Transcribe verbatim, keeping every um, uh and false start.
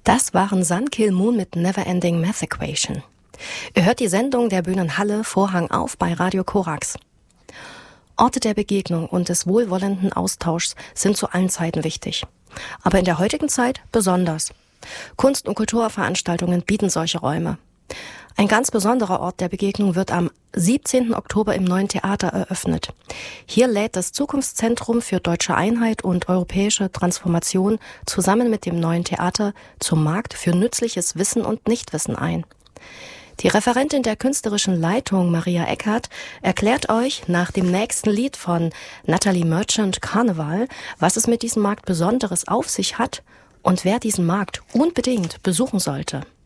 Das waren Sun Kil Moon mit Neverending Math Equation. Ihr hört die Sendung der Bühnenhalle Vorhang auf bei Radio Korax. Orte der Begegnung und des wohlwollenden Austauschs sind zu allen Zeiten wichtig. Aber in der heutigen Zeit besonders. Kunst- und Kulturveranstaltungen bieten solche Räume. Ein ganz besonderer Ort der Begegnung wird am siebzehnten Oktober im Neuen Theater eröffnet. Hier lädt das Zukunftszentrum für Deutsche Einheit und Europäische Transformation zusammen mit dem Neuen Theater zum Markt für nützliches Wissen und Nichtwissen ein. Die Referentin der künstlerischen Leitung, Maria Eckert, erklärt euch nach dem nächsten Lied von Natalie Merchant, Karneval, was es mit diesem Markt Besonderes auf sich hat und wer diesen Markt unbedingt besuchen sollte.